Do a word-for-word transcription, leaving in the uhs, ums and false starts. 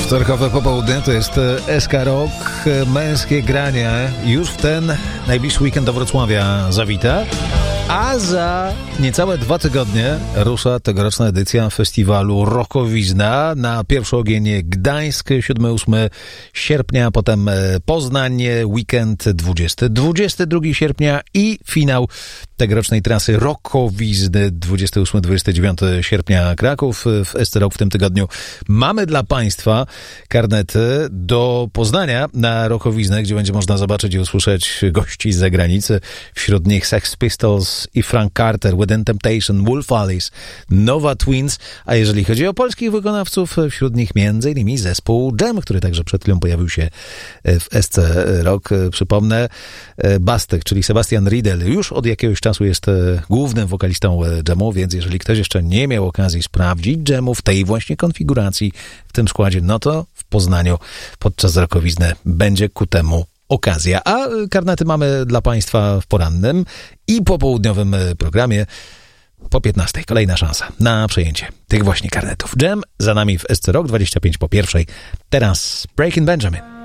Wtorkowe popołudnie to jest S K Rock, męskie granie. Już w ten najbliższy weekend do Wrocławia zawita. A za niecałe dwa tygodnie rusza tegoroczna edycja festiwalu Rockowizna. Na pierwszy ogień Gdańsk, siódmego do ósmego sierpnia, potem Poznań, weekend dwudziestego do dwudziestego drugiego sierpnia i finał tegorocznej trasy Rockowizny dwudziestego ósmego do dwudziestego dziewiątego sierpnia Kraków. W S C Rock w tym tygodniu mamy dla Państwa karnety do Poznania na Rockowiznę, gdzie będzie można zobaczyć i usłyszeć gości z zagranicy. Wśród nich Sex Pistols i Frank Carter, Within Temptation, Wolf Alice, Nova Twins, a jeżeli chodzi o polskich wykonawców, wśród nich między innymi zespół Dżem, który także przed chwilą pojawił się w S C Rock. Przypomnę, Bastek, czyli Sebastian Riedel, już od jakiegoś czasu jest głównym wokalistą Dżemu, więc jeżeli ktoś jeszcze nie miał okazji sprawdzić Dżemu w tej właśnie konfiguracji, w tym składzie, no to w Poznaniu podczas Rockowizny będzie ku temu okazja. A karnety mamy dla Państwa w porannym i popołudniowym programie po piętnastej. Kolejna szansa na przejęcie tych właśnie karnetów. Dżem za nami w S C Rock, dwadzieścia pięć po pierwszej. Teraz Breaking Benjamin.